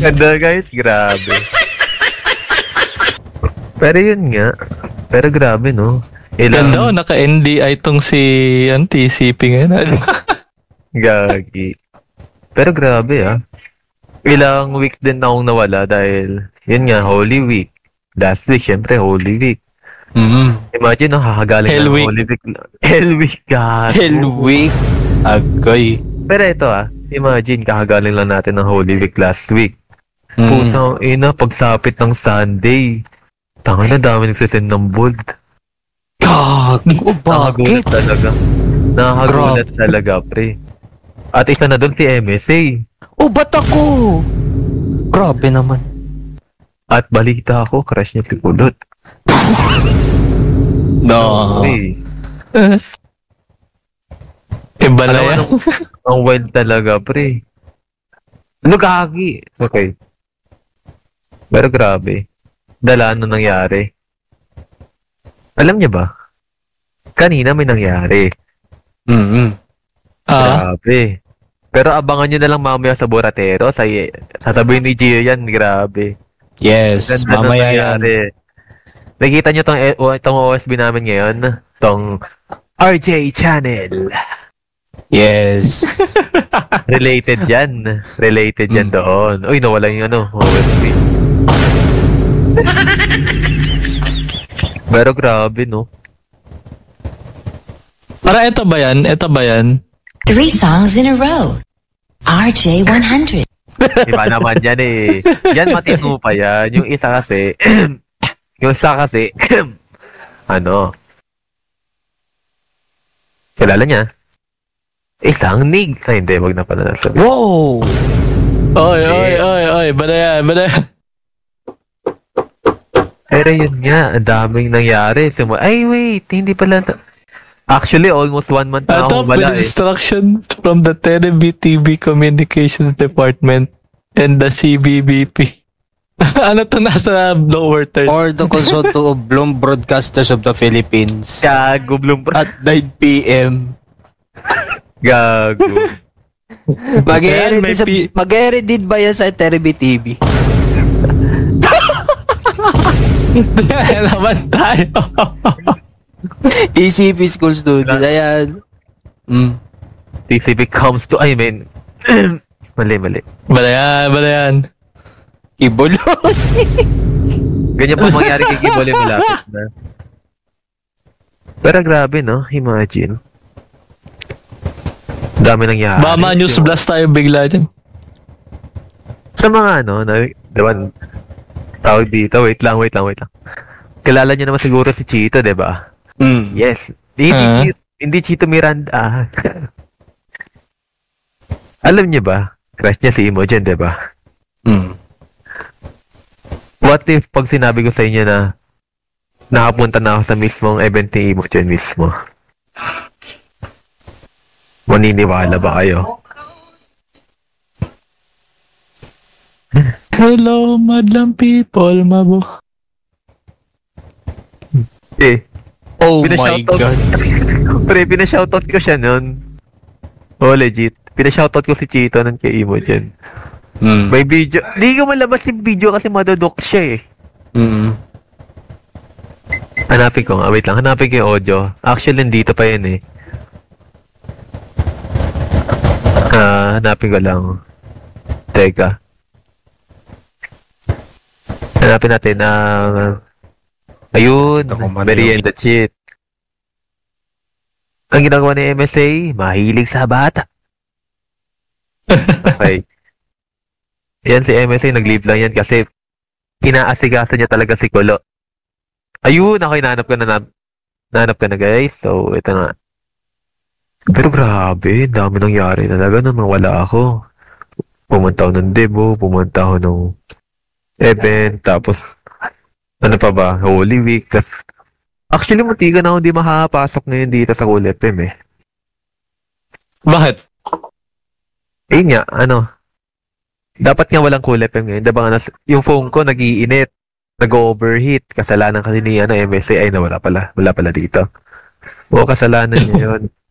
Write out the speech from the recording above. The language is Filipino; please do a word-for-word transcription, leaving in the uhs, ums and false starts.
Ganda guys, grabe. Pero yun nga. Pero grabe, no? Ilang... Ganda, oh, naka-N D I tong si T C P ngayon. Gagi. Pero grabe, ah. Ilang weeks din na akong nawala dahil, yun nga, Holy Week. Last week, syempre, Holy Week. Mm-hmm. Imagine, no, kakagaling Hell ng week. Holy Week. Hell Week, God. Hell Week. Agay. Pero ito, ah. Imagine, kakagaling lang natin ng Holy Week last week. Mm. Putang ina, pagsapit ng Sunday. Tangin na, dami nagsisend ng bold. Gago, Nakakagulat bakit? talaga. Nakakagulat talaga, pre. At isa na doon si M S A. Oh, ba't ako? Grabe naman. At balita ako, crush niya si Kulot. No. Hey. Iba na Alam mo, yan. ang, ang wild talaga, pre. Ano kaki? Okay. Pero grabe. Dala ano nangyari. Alam niya ba? Kanina may nangyari. Mm-hmm. Ah, Grabe. Pero abangan nyo na lang mamaya sa Boratero. Sa, sasabihin ni Gio yan, grabe. Yes, Ganda na mamaya yan. nangyari. Nakikita nyo tong, eh, itong O S B namin ngayon? Tong R J Channel. Yes. Related yan. Related yan Mm. doon. Uy, nawala yung ano, O S B. Pero grabe, no? para ito ba yan? Ito ba yan? Three songs in a row. R J one hundred. Iba naman yan eh. Yan matino pa yan. Yung isa kasi, yung isa kasi, ano, kilala niya? Isang nig. Ay, hindi. Wag na pala nasabi. Wow! Oy, oy, oy, oy. Ba na yan? Ba na yan? Pero yun nga, ang daming nangyari. Sumu- Ay, wait. Hindi pala. ta- Actually, almost one month na Ito, akong wala with eh. instruction from the Telebi T V Communications Department and the C B B P. Ano to nasa lower third? Or the Consulto of Bloom Broadcasters of the Philippines Gago, Bloom. at nine p.m. Gago. Mag-e-edit May sa, P- mag-e-edit ba yan sa Telebi T V? Kaya naman tayo. E C P School Studios, ayan. Mm. T C B comes to, I mean, mali, mali. Ba na yan? Ba na yan? Kibulo. Ganyan pa mangyari kay Kibole malapit na. Pero grabe, no? Imagine. Dami nangyari. Bama News Blast tayo bigla dyan. Sa mga ano, na, diba, tawag dito, wait lang, wait lang, wait lang. Kilala niyo naman siguro si Chito, diba? Mm. Yes. Hindi, Ah. Chito, hindi Chito Miranda. Ah. Alam niyo ba? Crush niya si Imogen, diba? Mm. What if pag sinabi ko sa inyo na nakapunta na ako sa mismong event ni Imogen mismo? Maniniwala ba kayo? Hello, madlang people, mabo. Eh, Oh my Pina-shoutout- God. pre, pinashoutout ko siya nun. Oh, legit. Pinashoutout ko si Chito nun kay Imogen. Mm. May video. Hindi ko malabas yung video kasi madodok siya eh. Mm. Hanapin ko nga. Wait lang. Hanapin ko yung audio. Actually, nandito pa yun eh. Ah, hanapin ko lang. Teka. Hanapin natin ang... ayun. Ito kung ano Merienda cheat. Ang ginagawa ni M S A, mahilig sa bata. Okay. Yan si M S A, nag-leave lang yan kasi inaasikaso niya talaga si Kulo. Ayun, ako hinahanap ko na, na nahanap ko na guys. So, ito na. Pero grabe, dami nangyari talaga nung wala ako. Pumunta ako ng demo, pumunta ako ng event, tapos ano pa ba, Holy Week. Kas, actually, muntikan na ako hindi makakapasok ngayon dito sa Cool F M eh. Bakit? Eh nga, ano, dapat nga walang Cool F M ngayon. Diba nga, nas- yung phone ko nag-iinit, nag-overheat. Kasalanan kasi ni ano, M S A, ay nawala pala, wala pala dito. Oo, kasalanan niya yun.